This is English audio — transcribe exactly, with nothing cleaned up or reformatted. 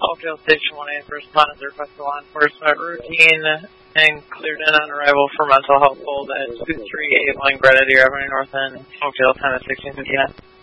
Oakdale Station one eight, first responded to request for law enforcement routine and cleared in on arrival for mental health hold at two three eight one Grenadier Avenue North End, Oakdale, time at sixteen fifty-nine.